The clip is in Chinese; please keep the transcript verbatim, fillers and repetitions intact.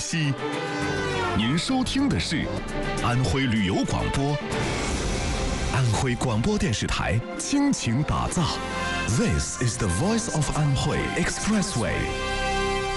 西。您收听的是安徽旅游广播，安徽广播电视台倾情打造。This is the voice of Anhui Expressway.